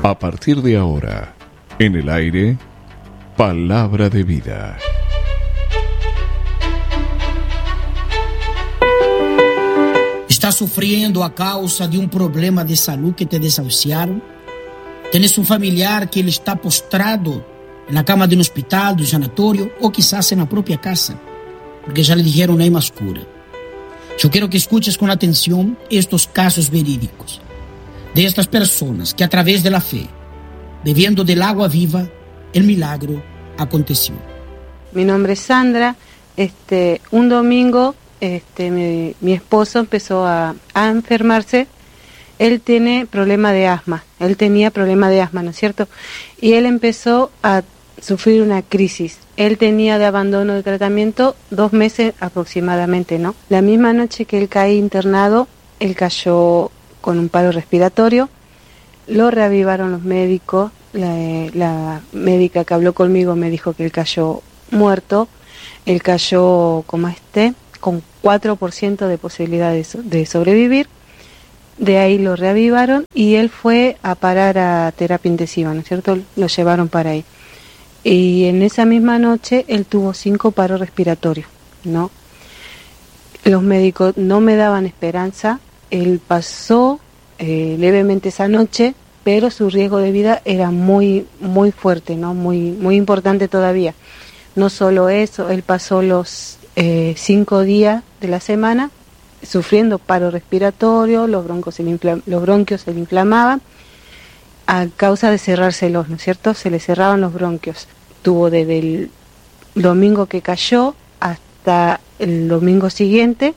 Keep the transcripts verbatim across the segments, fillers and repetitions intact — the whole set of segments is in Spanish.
A partir de ahora, en el aire, Palabra de Vida. ¿Estás sufriendo a causa de un problema de salud que te desahuciaron? ¿Tienes un familiar que ele está postrado en la cama de un hospital, de un sanatorio o quizás en la propia casa? Porque ya le dijeron no hay más cura. Yo quiero que escuches con atención estos casos verídicos de estas personas que a través de la fe, bebiendo del agua viva, el milagro aconteció. Mi nombre es Sandra. Este, un domingo este, mi, mi esposo empezó a, a enfermarse. Él tiene problema de asma, él tenía problema de asma, ¿no es cierto? Y él empezó a sufrir una crisis. Él tenía de abandono de tratamiento dos meses aproximadamente, ¿no? La misma noche que él cae internado, él cayó con un paro respiratorio, lo reavivaron los médicos, la, la médica que habló conmigo me dijo que él cayó muerto, él cayó como este, con cuatro por ciento de posibilidades de sobrevivir. De ahí lo reavivaron y él fue a parar a terapia intensiva, ¿no es cierto? Lo llevaron para ahí. Y en esa misma noche él tuvo cinco paros respiratorios, ¿no? Los médicos no me daban esperanza. Él pasó eh, levemente esa noche, pero su riesgo de vida era muy, muy fuerte, ¿no? Muy, muy importante todavía. No solo eso, él pasó los eh, cinco días de la semana sufriendo paro respiratorio, los bronquios se le inflam- los bronquios se le inflamaban a causa de cerrárselos, ¿no es cierto? Se le cerraban los bronquios. Tuvo desde el domingo que cayó hasta el domingo siguiente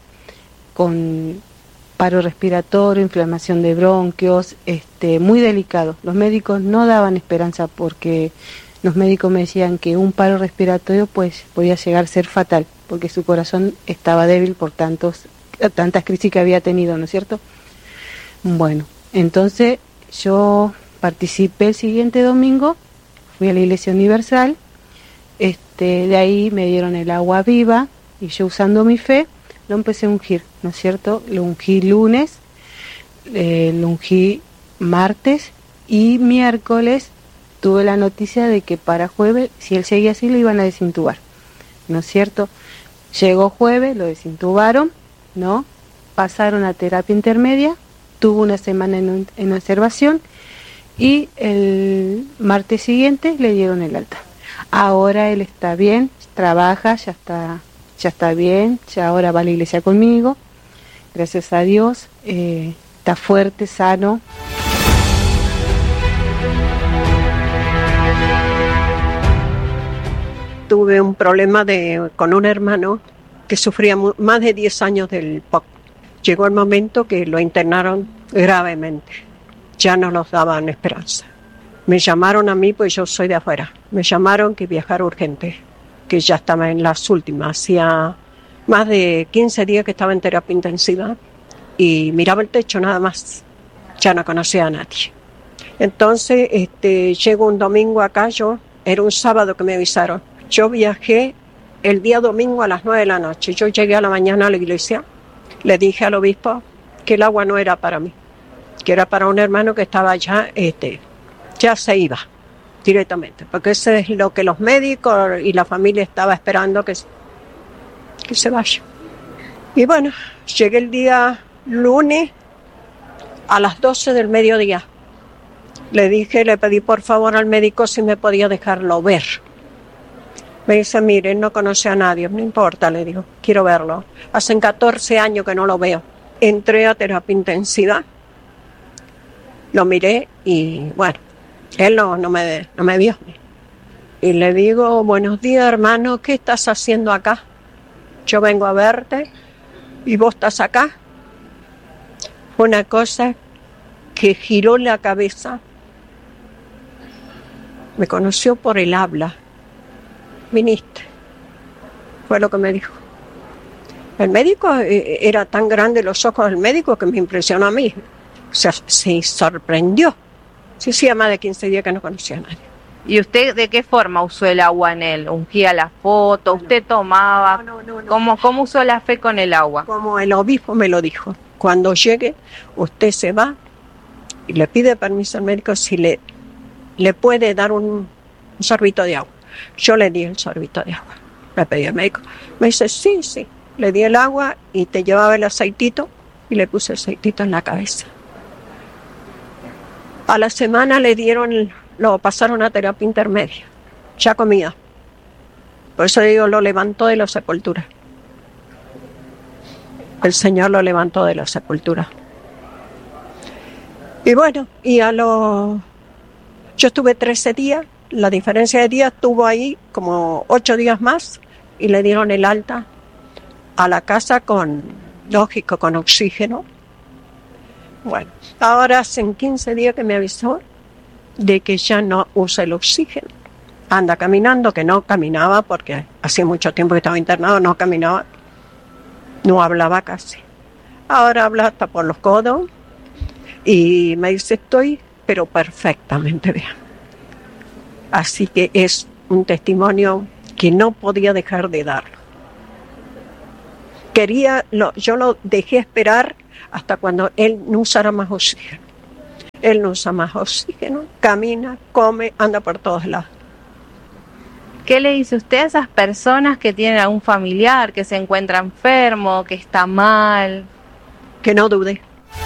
con paro respiratorio, inflamación de bronquios, este, muy delicado. Los médicos no daban esperanza porque los médicos me decían que un paro respiratorio pues podía llegar a ser fatal porque su corazón estaba débil por tantos tantas crisis que había tenido, ¿no es cierto? Bueno, entonces yo participé el siguiente domingo, fui a la Iglesia Universal, este, de ahí me dieron el agua viva y yo usando mi fe lo empecé a ungir, ¿no es cierto? Lo ungí lunes, eh, lo ungí martes y miércoles tuve la noticia de que para jueves, si él seguía así, lo iban a desintubar, ¿no es cierto? Llegó jueves, lo desintubaron, ¿no? Pasaron a terapia intermedia, tuvo una semana en, un, en observación y el martes siguiente le dieron el alta. Ahora él está bien, trabaja, ya está, ya está bien, ya ahora va a la iglesia conmigo, gracias a Dios, eh, está fuerte, sano. Tuve un problema de, con un hermano que sufría mu- más de diez años del P O C. Llegó el momento que lo internaron gravemente. Ya no nos daban esperanza. Me llamaron a mí, pues yo soy de afuera. Me llamaron que viajara urgente, que ya estaba en las últimas. Hacía más de quince días que estaba en terapia intensiva y miraba el techo nada más. Ya no conocía a nadie. Entonces, este, llego un domingo acá, yo, era un sábado que me avisaron. Yo viajé el día domingo a las nueve de la noche. Yo llegué a la mañana a la iglesia, le dije al obispo que el agua no era para mí, que era para un hermano que estaba ya, este, ya se iba directamente, porque eso es lo que los médicos y la familia estaba esperando, que, que se vaya. Y bueno, llegué el día lunes a las doce del mediodía. Le dije, le pedí por favor al médico si me podía dejarlo ver. Me dice, mire, no conoce a nadie, no importa, le digo, quiero verlo. Hacen catorce años que no lo veo. Entré a terapia intensiva, lo miré y bueno, él no, no, me, no me vio. Y le digo, buenos días hermano, ¿qué estás haciendo acá? Yo vengo a verte y vos estás acá. Fue una cosa que giró la cabeza. Me conoció por el habla. Viniste, fue lo que me dijo. El médico, eh, era tan grande los ojos del médico que me impresionó a mí. O sea, se sorprendió. Sí, sí, más de quince días que no conocía a nadie. ¿Y usted de qué forma usó el agua en él? ¿Ungía la foto? ¿Usted tomaba? No, no, no, no. ¿Cómo, ¿Cómo usó la fe con el agua? Como el obispo me lo dijo. Cuando llegue, usted se va y le pide permiso al médico si le ¿le puede dar un, un sorbito de agua? Yo le di el sorbito de agua. Le pedí al médico. Me dice, sí, sí. Le di el agua y te llevaba el aceitito y le puse el aceitito en la cabeza. A la semana le dieron, lo pasaron a terapia intermedia. Ya comía. Por eso digo, lo levantó de la sepultura. El Señor lo levantó de la sepultura. Y bueno, y a los... Yo estuve trece días, la diferencia de días estuvo ahí como ocho días más y le dieron el alta a la casa con, lógico, con oxígeno. Bueno, ahora hace quince días que me avisó de que ya no usa el oxígeno. Anda caminando, que no caminaba porque hacía mucho tiempo que estaba internado, no caminaba, no hablaba casi. Ahora habla hasta por los codos y me dice, estoy pero perfectamente bien. Así que es un testimonio que no podía dejar de darlo. Quería, lo, yo lo dejé esperar hasta cuando él no usara más oxígeno. Él no usa más oxígeno, camina, come, anda por todos lados. ¿Qué le dice usted a esas personas que tienen a un familiar que se encuentra enfermo, que está mal? Que no dude.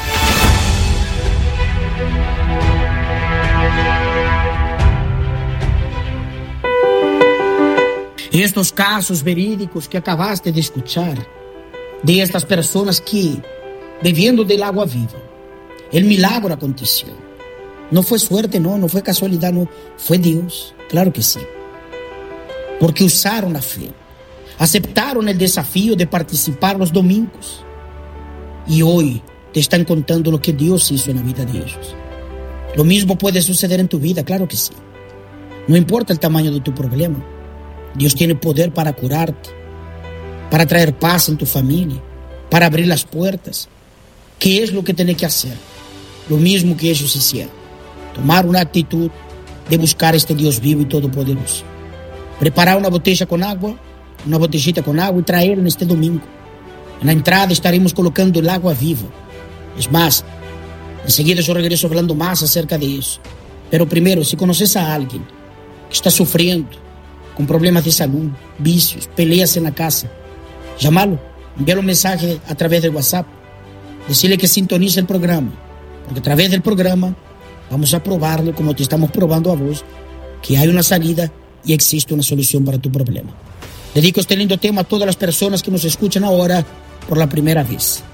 Estos casos verídicos que acabaste de escuchar, de estas personas que, bebiendo del agua viva, el milagro aconteció. No fue suerte, no, no fue casualidad, no, fue Dios, claro que sí. Porque usaron la fe, aceptaron el desafío de participar los domingos. Y hoy te están contando lo que Dios hizo en la vida de ellos. Lo mismo puede suceder en tu vida, claro que sí. No importa el tamaño de tu problema. Dios tiene poder para curarte, para traer paz en tu familia, para abrir las puertas. ¿Qué es lo que tienes que hacer? Lo mismo que ellos hicieron. Tomar una actitud de buscar a este Dios vivo y todopoderoso. Preparar una botella con agua, una botellita con agua y traerla en este domingo. En la entrada estaremos colocando el agua viva. Es más, enseguida yo regreso hablando más acerca de eso. Pero primero, si conoces a alguien que está sufriendo con problemas de salud, vicios, peleas en la casa, llámalo, envíale un mensaje a través del WhatsApp, decirle que sintonice el programa, porque a través del programa vamos a probarle, como te estamos probando a vos, que hay una salida y existe una solución para tu problema. Dedico este lindo tema a todas las personas que nos escuchan ahora por la primera vez.